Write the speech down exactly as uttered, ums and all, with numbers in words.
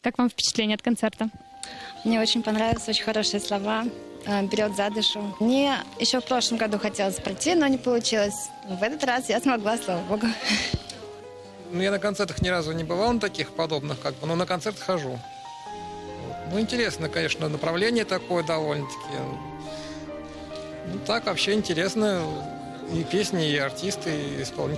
Как вам впечатление от концерта? Мне очень понравились, очень хорошие слова, берет за душу. Мне еще в прошлом году хотелось пройти, но не получилось. В этот раз я смогла, слава богу. Ну, я на концертах ни разу не бывал, на таких подобных, как бы, но на концерт хожу. Ну, интересно, конечно, направление такое довольно-таки. Ну, так, вообще интересно. И песни, и артисты, и исполнители.